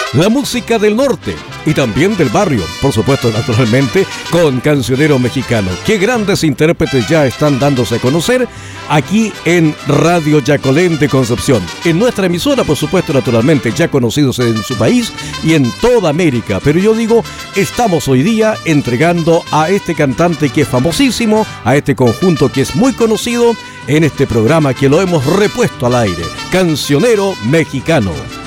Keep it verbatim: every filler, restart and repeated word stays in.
la música del norte y también del barrio, por supuesto, naturalmente, con Cancionero Mexicano. Qué grandes intérpretes ya están dándose a conocer aquí en Radio Yacolén de Concepción. En nuestra emisora, por supuesto, naturalmente, ya conocidos en su país y en toda América. Pero yo digo, estamos hoy día entregando a este cantante que es famosísimo, a este conjunto que es muy conocido, en este programa que lo hemos repuesto al aire, Cancionero Mexicano.